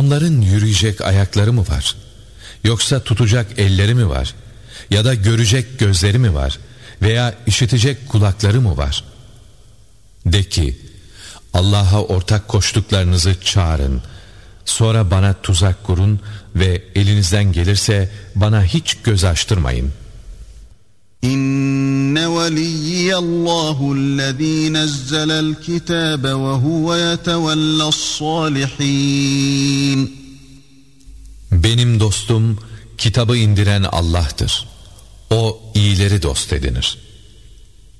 Onların yürüyecek ayakları mı var? Yoksa tutacak elleri mi var? Ya da görecek gözleri mi var? Veya işitecek kulakları mı var? De ki, Allah'a ortak koştuklarınızı çağırın. Sonra bana tuzak kurun ve elinizden gelirse bana hiç göz açtırmayın. İnne veliyyallâhu'llezî nezzelel kitâbe ve huve yetevellas-sâlihîn. Benim dostum kitabı indiren Allah'tır. O iyileri dost edinir.